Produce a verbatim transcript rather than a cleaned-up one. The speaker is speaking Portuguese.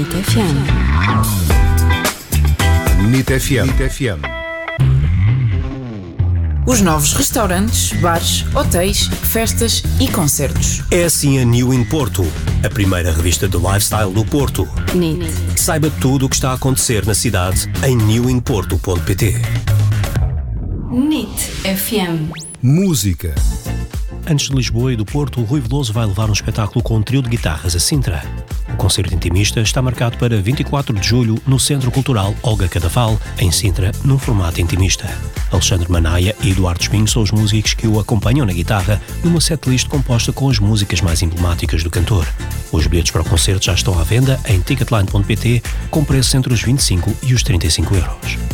NIT F M. NIT F M. NIT F M. Os novos restaurantes, bares, hotéis, festas e concertos. É assim a New in Porto, a primeira revista de lifestyle do Porto. NIT. Saiba tudo o que está a acontecer na cidade em new in porto ponto p t. NIT F M. Música. Antes de Lisboa e do Porto, o Rui Veloso vai levar um espetáculo com um trio de guitarras a Sintra. O concerto intimista está marcado para vinte e quatro de julho no Centro Cultural Olga Cadaval, em Sintra, num formato intimista. Alexandre Manaia e Eduardo Espinho são os músicos que o acompanham na guitarra numa setlist composta com as músicas mais emblemáticas do cantor. Os bilhetes para o concerto já estão à venda em ticketline ponto p t com preços entre os vinte e cinco e os trinta e cinco euros.